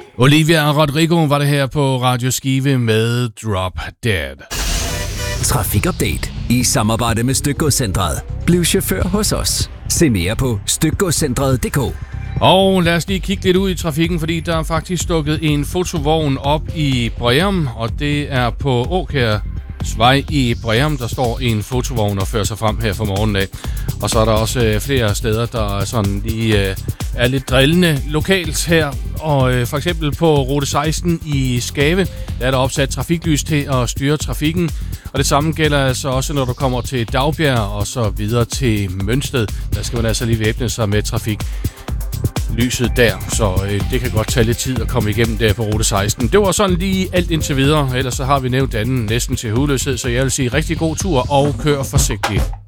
Olivia Rodrigo var det her på Radio Skive med Drop Dead. Trafikupdate i samarbejde med Stykgodscentret. Bliv chauffør hos os. Se mere på stykgodscentret.dk. Og lad os lige kigge lidt ud i trafikken, fordi der er faktisk stukket en fotovogn op i Breum, og det er på Åkærsvej i Breum, der står en fotovogn og fører sig frem her fra morgenen af. Og så er der også flere steder, der sådan lige er lidt drillende lokalt her. Og for eksempel på rute 16 i Skave, der er der opsat trafiklys til at styre trafikken. Og det samme gælder altså også, når du kommer til Dagbjerg og så videre til Mønsted. Der skal man altså lige væbne sig med trafiklyset der, så det kan godt tage lidt tid at komme igennem der på rute 16. Det var sådan lige alt indtil videre, ellers så har vi nævnt anden næsten til hudløshed, så jeg vil sige rigtig god tur og kør forsigtigt.